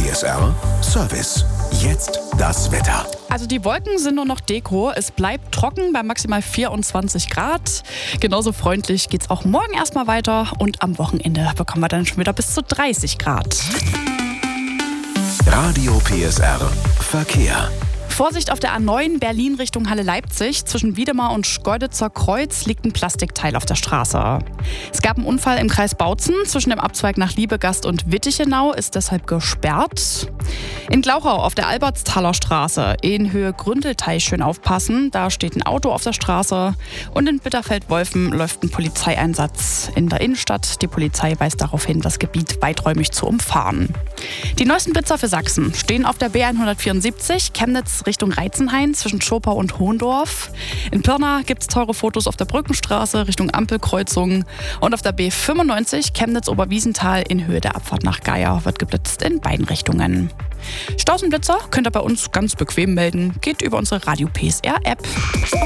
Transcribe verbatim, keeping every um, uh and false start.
P S R Service. Jetzt das Wetter. Also die Wolken sind nur noch Deko. Es bleibt trocken bei maximal vierundzwanzig Grad. Genauso freundlich geht's auch morgen erstmal weiter. Und am Wochenende bekommen wir dann schon wieder bis zu dreißig Grad. Radio P S R Verkehr. Vorsicht auf der A neun Berlin Richtung Halle-Leipzig. Zwischen Wiedemar und Schkeuditzer Kreuz liegt ein Plastikteil auf der Straße. Es gab einen Unfall im Kreis Bautzen. Zwischen dem Abzweig nach Liebegast und Wittichenau ist deshalb gesperrt. In Glauchau auf der Albertsthaler Straße in Höhe Gründelteich schön aufpassen. Da steht ein Auto auf der Straße. Und in Bitterfeld-Wolfen läuft ein Polizeieinsatz in der Innenstadt. Die Polizei weist darauf hin, das Gebiet weiträumig zu umfahren. Die neuesten Blitzer für Sachsen stehen auf der B hundertvierundsiebzig Chemnitz Richtung Reitzenhain zwischen Schopau und Hohndorf. In Pirna gibt es teure Fotos auf der Brückenstraße Richtung Ampelkreuzung. Und auf der B fünfundneunzig Chemnitz-Oberwiesenthal in Höhe der Abfahrt nach Geier wird geblitzt in beiden Richtungen. Staus und Blitzer könnt ihr bei uns ganz bequem melden. Geht über unsere Radio P S R App.